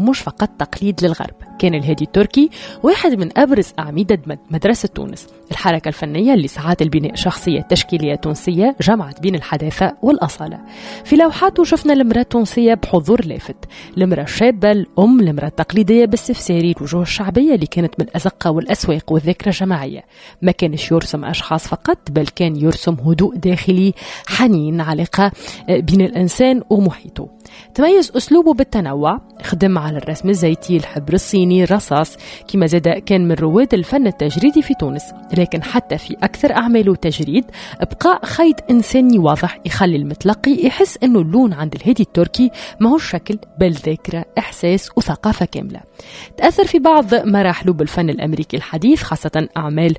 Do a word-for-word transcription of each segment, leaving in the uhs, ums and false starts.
مش فقط تقليد للغرب. كان الهادي التركي واحد من أبرز أعمدة مدرسة تونس، الحركة الفنية اللي سعت لبناء شخصية تشكيلية تونسية جمعت بين الحداثة والأصالة. في لوحاته شفنا المرأة التونسية بحضور لافت، المرأة الشابة، الأم، المرأة التقليدية بالسفساري، الوجوه الشعبية اللي كانت من الأزقة والأسواق والذكرى الجماعية. ما كانش يرسم أشخاص فقط، بل كان يرسم هدوء داخلي، حنين، علاقة بين الإنسان ومحيطه. تميز أسلوبه بالتنوع، خدم على الرسم الزيتي، الحبر الصيني، الرصاص، كما زاد كان من رواد الفن التجريدي في تونس. لكن حتى في أكثر أعماله تجريد بقاء خيط إنساني واضح يخلي المتلقي يحس أنه اللون عند الهادي التركي ما هو شكل بل ذاكرة، إحساس وثقافة كاملة. تأثر في بعض مراحله بالفن الأمريكي الحديث، خاصة أعمال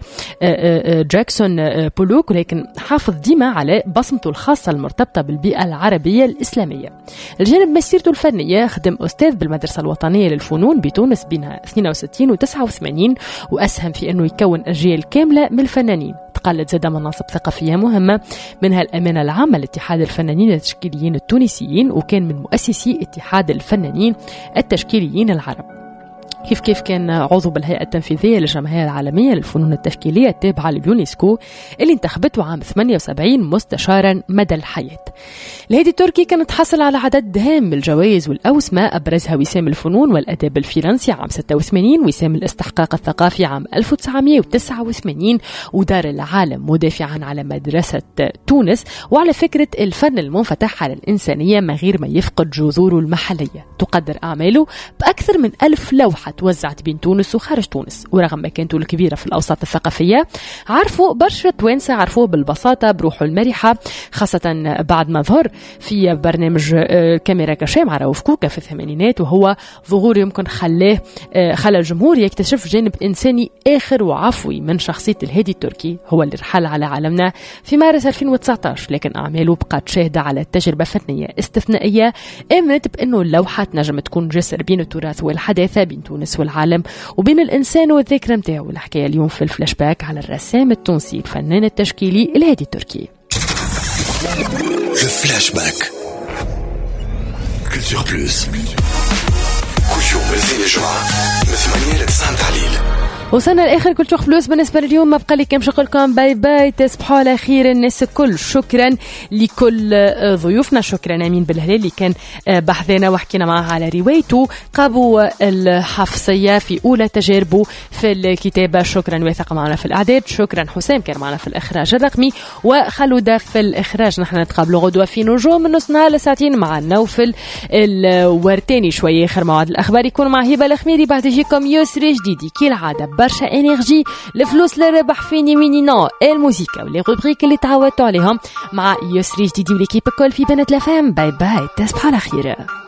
جاكسون بولوك، ولكن حافظ ديما على بصمته الخاصة المرتبطة بالبيئة العربية الإسلامية. الجانب مسيرته الفنية، خدم أستاذ بالمدرسة الوطنية للفنون بتونس بين اثنين وستين و تسعة وثمانين، وأسهم في أنه يكون أجيال كاملة من الفنانين. تقلد زاد مناصب ثقافية مهمة، منها الأمانة العامة لاتحاد الفنانين التشكيليين التونسيين، وكان من مؤسسي اتحاد الفنانين التشكيليين العرب. كيف كيف كان عضو بالهيئة التنفيذية للجمعية العالمية للفنون التشكيلية التابعة لليونسكو اللي انتخبته عام ثمانية وسبعين مستشارا مدى الحياة. الهادي التركي كانت حصل على عدد هام من الجوائز والأوسمة، أبرزها وسام الفنون والأداب الفرنسي عام ستة وثمانين، وسام الاستحقاق الثقافي عام ألف وتسعمائة وتسعة وثمانين، ودار العالم، مدافعا على مدرسة تونس وعلى فكرة الفن المنفتح على الإنسانية من غير ما يفقد جذوره المحلية. تقدر أعماله بأكثر من ألف لوحة توزعت بين تونس وخارج تونس، ورغم مكانته الكبيرة في الأوساط الثقافية عرفوا برشا توانسة، عرفوه بالبساطة بروحه المرحة، خاصة بعد ما ظهر في برنامج كاميرا كاشيه مع رؤوف كوكا في الثمانينات، وهو ظهور يمكن خلاه خلى الجمهور يكتشف جانب إنساني آخر وعفوي من شخصية الهادي التركي، هو اللي رحل على عالمنا في مارس ألفين وتسعة عشر. لكن أعماله بقت شاهدة على تجربة فنية استثنائية آمنت بأنه اللوحة نجم تكون جسر بين التراث والحداثة، بين تونس والعالم، وبين الإنسان والذاكرة متاعه. الحكاية اليوم في الفلاش باك على الرسام التونسي الفنان التشكيلي الهادي التركي. الفلاش باك كولتور بلوس كل يوم الاثنين الجمعة من ثمانية إلى تسعة تحليل. وصلنا لآخر كولتور بلوس بالنسبة لليوم. ما بقى لي كم شغلكم، باي باي، تصبحوا على خير الناس الكل. شكرا لكل ضيوفنا، شكرا أمين بالهلال اللي كان بحثنا وحكينا معه على روايته قابو الحفصية في أولى تجاربه في الكتابة، شكرا واثق معنا في الإعداد، شكرا حسام كان معنا في الإخراج الرقمي، وخلودة في الإخراج. نحن نتقابلوا غدوة في نجوم من نص نهار لساعتين مع نوفل الورتاني شوية آخر موعد الأخبار يكون مع هبة الخميري، بعد يجيكم يسري جديدي كي العادة برشا انرجي، الفلوس للربح فيني ويني نو، الموسيقى واللي روبريك اللي تعودتوا عليهم مع يسري جديدي وليكيب الكل في بنات لافام. باي باي، تصبحوا على خير.